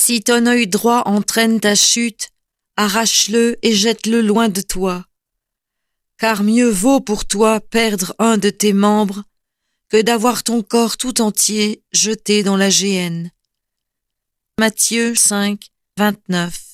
Si ton œil droit entraîne ta chute, arrache-le et jette-le loin de toi. Car mieux vaut pour toi perdre un de tes membres que d'avoir ton corps tout entier jeté dans la géhenne. Matthieu 5, 29.